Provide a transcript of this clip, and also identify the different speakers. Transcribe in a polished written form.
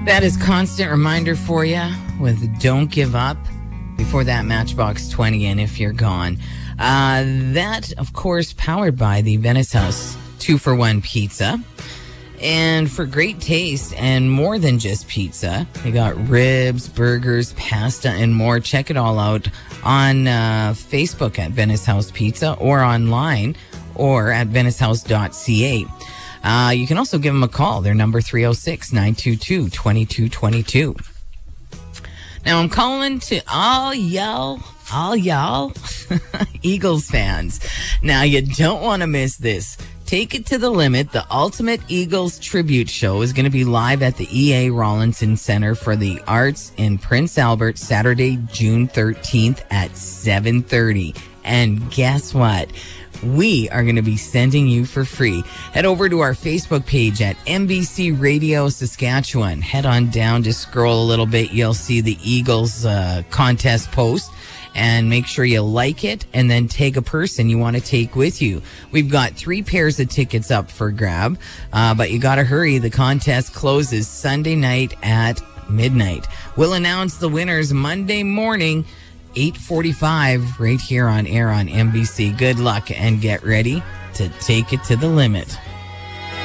Speaker 1: That is constant reminder for you with Don't Give Up before that Matchbox 20 and If You're Gone. That, of course, powered by the Venice House 2-for-1 pizza. And for great taste and more than just pizza, they got ribs, burgers, pasta, and more. Check it all out on Facebook at Venice House Pizza or online or at venicehouse.ca. You can also give them a call. Their number 306-922-2222. Now I'm calling to all y'all Eagles fans. Now you don't want to miss this. Take It to the Limit, the Ultimate Eagles Tribute Show, is going to be live at the E.A. Rawlinson Center for the Arts in Prince Albert, Saturday, June 13th at 7:30. And guess what? We are going to be sending you for free. Head over to our Facebook page at MBC Radio Saskatchewan. Head on down, just scroll a little bit. You'll see the Eagles contest post. And make sure you like it and then tag a person you want to take with you. We've got 3 pairs of tickets up for grab, but you got to hurry. The contest closes Sunday night at midnight. We'll announce the winners Monday morning, 8:45, right here on air on MBC. Good luck and get ready to take it to the limit.